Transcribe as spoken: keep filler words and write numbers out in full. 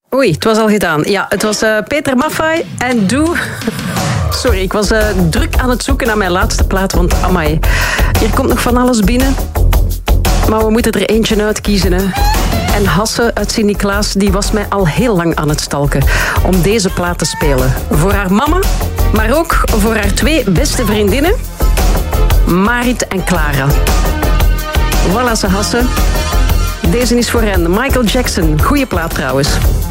Oei, het was al gedaan. Ja, het was uh, Peter Maffay en Doe. Sorry, ik was uh, druk aan het zoeken naar mijn laatste plaat, want amai, hier komt nog van alles binnen. Maar we moeten er eentje uitkiezen, hè. En Hasse uit Sint-Niklaas, die was mij al heel lang aan het stalken om deze plaat te spelen. Voor haar mama, maar ook voor haar twee beste vriendinnen, Marit en Clara. Voilà, ze Hasse. Deze is voor hen. Michael Jackson. Goeie plaat trouwens.